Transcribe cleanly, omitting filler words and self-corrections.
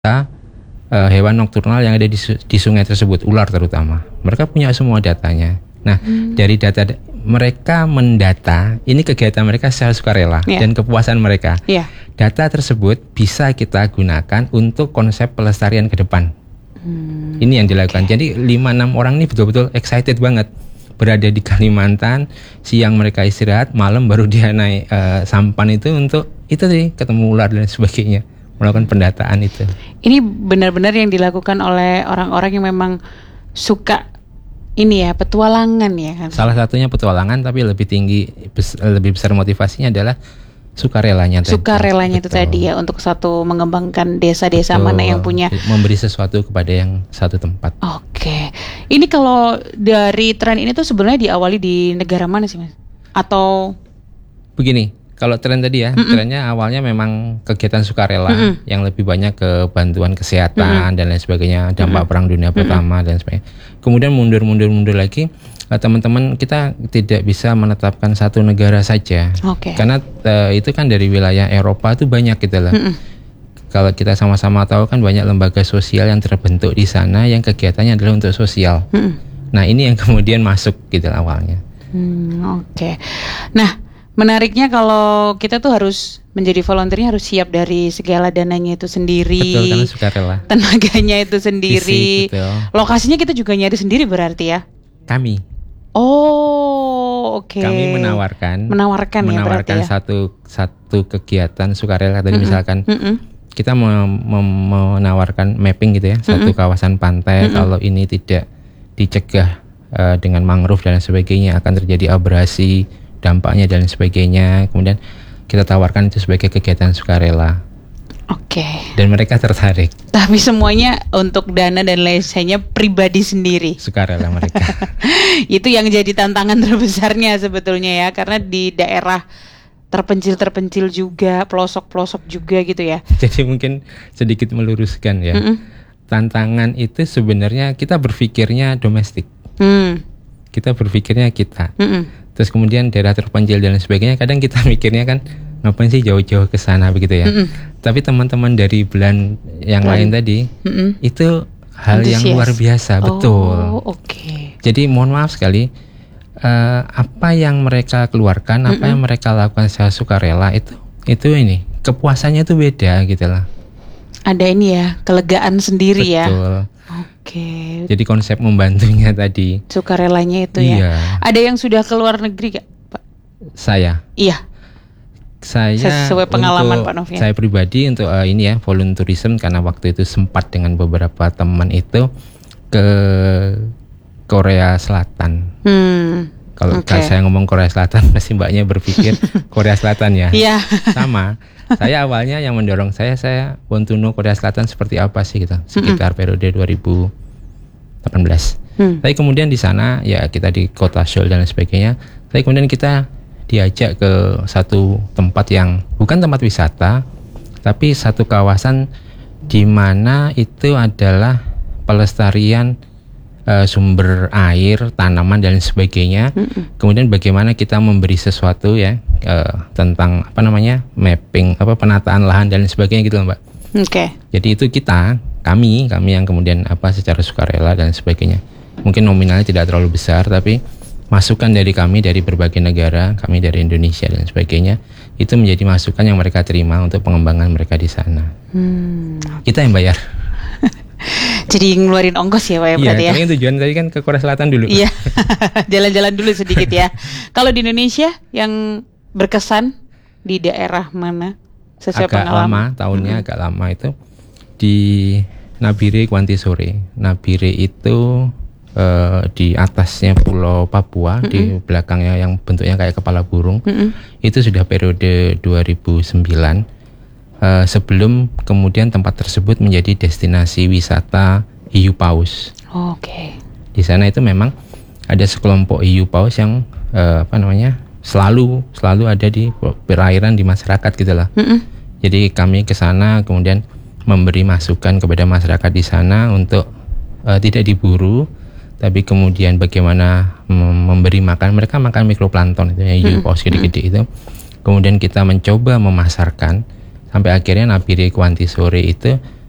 hewan nokturnal yang ada di sungai tersebut, ular terutama. Mereka punya semua datanya. Nah, dari data mereka mendata, ini kegiatan mereka secara sukarela dan kepuasan mereka. Data tersebut bisa kita gunakan untuk konsep pelestarian ke depan. Ini yang dilakukan. Jadi 5-6 orang ini betul-betul excited banget. Berada di Kalimantan, siang mereka istirahat, malam baru dia naik sampan itu untuk itu tadi ketemu ular dan sebagainya, melakukan pendataan itu. Ini benar-benar yang dilakukan oleh orang-orang yang memang suka ini ya, petualangan ya kan. Salah satunya petualangan, tapi lebih tinggi, lebih besar motivasinya adalah sukarelanya tadi. Sukarelanya itu tadi ya, untuk satu mengembangkan desa-desa mana yang punya, memberi sesuatu kepada yang satu tempat. Oke. Ini kalau dari tren ini tuh sebenarnya diawali di negara mana sih Mas? Atau begini, kalau tren tadi ya, trennya awalnya memang kegiatan sukarela yang lebih banyak ke bantuan kesehatan dan lain sebagainya, dampak Perang Dunia Pertama dan sebagainya. Kemudian mundur lagi, teman-teman kita tidak bisa menetapkan satu negara saja, karena itu kan dari wilayah Eropa itu banyak gitu lah. Kalau kita sama-sama tahu kan banyak lembaga sosial yang terbentuk di sana yang kegiatannya adalah untuk sosial. Nah ini yang kemudian masuk gitu awalnya. Nah menariknya kalau kita tuh harus menjadi volunteernya harus siap dari segala dananya itu sendiri. Betul, karena sukarela. Tenaganya itu sendiri. Fisik, lokasinya kita juga nyari sendiri berarti ya? Kami. Kami menawarkan ya, satu kegiatan sukarela tadi misalkan kita menawarkan mapping gitu ya, satu kawasan pantai kalau ini tidak dicegah dengan mangrove dan sebagainya akan terjadi abrasi, dampaknya dan sebagainya. Kemudian kita tawarkan itu sebagai kegiatan sukarela. Dan mereka tertarik. Tapi semuanya untuk dana dan lesanya pribadi sendiri. Sukarela mereka. Itu yang jadi tantangan terbesarnya sebetulnya ya, karena di daerah terpencil juga, pelosok-pelosok juga gitu ya. Jadi mungkin sedikit meluruskan ya. Tantangan itu sebenarnya kita berpikirnya domestik. Kita berpikirnya kita. Terus kemudian daerah terpencil dan sebagainya, kadang kita mikirnya kan ngapain sih jauh-jauh ke sana begitu ya. Tapi teman-teman dari Belan yang lain tadi itu hal yang luar biasa, betul. Jadi mohon maaf sekali, apa yang mereka keluarkan, apa yang mereka lakukan secara sukarela itu ini kepuasannya itu beda gitu lah. Ada ini ya, kelegaan sendiri. Betul. Ya. Jadi konsep membantunya tadi, sukarelanya itu ya. Ada yang sudah ke luar negeri gak, Pak? Saya. Iya. Saya sesuai pengalaman Pak Novian. Saya pribadi untuk ini ya, volunteerism, karena waktu itu sempat dengan beberapa teman itu ke Korea Selatan. Kalau saya ngomong Korea Selatan, pasti mbaknya berpikir Korea Selatan ya. Iya. Sama. Saya awalnya yang mendorong saya want to know Korea Selatan seperti apa sih gitu, sekitar periode 2018. Tapi kemudian di sana ya kita di kota Seoul dan sebagainya. Tapi kemudian kita diajak ke satu tempat yang bukan tempat wisata, tapi satu kawasan di mana itu adalah pelestarian sumber air, tanaman dan sebagainya. Kemudian bagaimana kita memberi sesuatu ya tentang mapping, penataan lahan dan sebagainya gitu Mbak. Jadi itu kami yang kemudian secara sukarela dan sebagainya. Mungkin nominalnya tidak terlalu besar, tapi masukan dari kami dari berbagai negara, kami dari Indonesia dan sebagainya, itu menjadi masukan yang mereka terima untuk pengembangan mereka di sana. Kita yang bayar. Jadi ngeluarin ongkos ya Pak ya berarti ya. Iya, tujuan tadi kan ke Korea Selatan dulu. Iya, jalan-jalan dulu sedikit ya. Kalau di Indonesia yang berkesan di daerah mana? Sesuai pengalaman. Tahunnya agak lama itu di Nabire Kuantisore. Nabire itu di atasnya Pulau Papua, di belakangnya yang bentuknya kayak kepala burung. Itu sudah periode 2009. Sebelum kemudian tempat tersebut menjadi destinasi wisata hiu paus. Di sana itu memang ada sekelompok hiu paus yang selalu ada di perairan di masyarakat gitulah. Jadi kami ke sana kemudian memberi masukan kepada masyarakat di sana untuk tidak diburu, tapi kemudian bagaimana memberi makan. Mereka makan mikroplankton itu ya, hiu paus gede-gede itu. Kemudian kita mencoba memasarkan sampai akhirnya Nabire Kuantisore itu